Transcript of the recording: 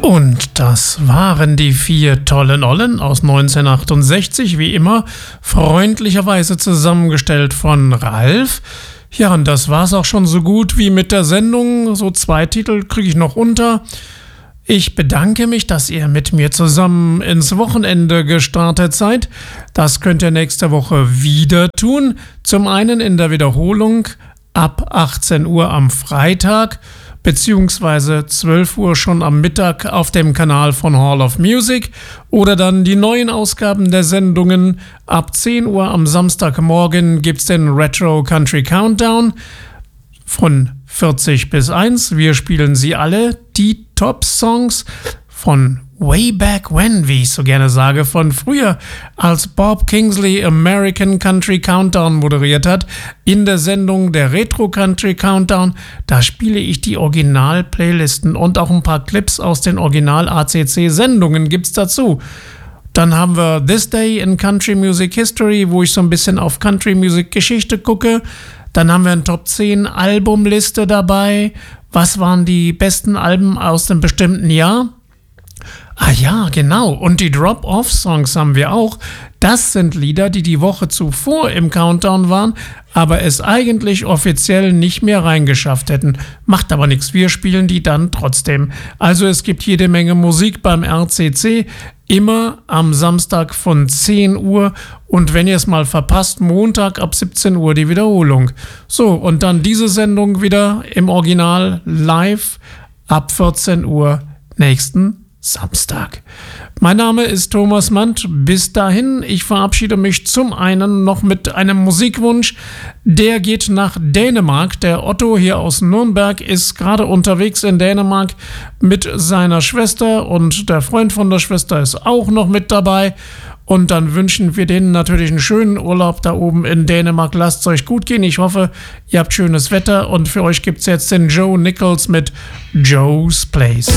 Und das waren die 4 tollen Ollen aus 1968, wie immer, freundlicherweise zusammengestellt von Ralf. Ja, und das war's auch schon so gut wie mit der Sendung. So 2 Titel kriege ich noch unter. Ich bedanke mich, dass ihr mit mir zusammen ins Wochenende gestartet seid. Das könnt ihr nächste Woche wieder tun. Zum einen in der Wiederholung ab 18 Uhr am Freitag, beziehungsweise 12 Uhr schon am Mittag auf dem Kanal von Hall of Music oder dann die neuen Ausgaben der Sendungen. Ab 10 Uhr am Samstagmorgen gibt's den Retro Country Countdown von 40 bis 1. Wir spielen sie alle, die Top-Songs von way back when, wie ich so gerne sage, von früher, als Bob Kingsley American Country Countdown moderiert hat. In der Sendung der Retro Country Countdown, da spiele ich die Original-Playlisten und auch ein paar Clips aus den Original-ACC-Sendungen gibt's dazu. Dann haben wir This Day in Country Music History, wo ich so ein bisschen auf Country Music Geschichte gucke. Dann haben wir eine Top 10 Albumliste dabei. Was waren die besten Alben aus einem bestimmten Jahr? Ah ja, genau. Und die Drop-Off-Songs haben wir auch. Das sind Lieder, die die Woche zuvor im Countdown waren, aber es eigentlich offiziell nicht mehr reingeschafft hätten. Macht aber nichts, wir spielen die dann trotzdem. Also es gibt jede Menge Musik beim RCC, immer am Samstag von 10 Uhr und wenn ihr es mal verpasst, Montag ab 17 Uhr die Wiederholung. So, und dann diese Sendung wieder im Original live ab 14 Uhr nächsten Samstag. Mein Name ist Thomas Mandt. Bis dahin, ich verabschiede mich zum einen noch mit einem Musikwunsch. Der geht nach Dänemark. Der Otto hier aus Nürnberg ist gerade unterwegs in Dänemark mit seiner Schwester und der Freund von der Schwester ist auch noch mit dabei. Und dann wünschen wir denen natürlich einen schönen Urlaub da oben in Dänemark. Lasst es euch gut gehen. Ich hoffe, ihr habt schönes Wetter und für euch gibt es jetzt den Joe Nichols mit Joe's Place.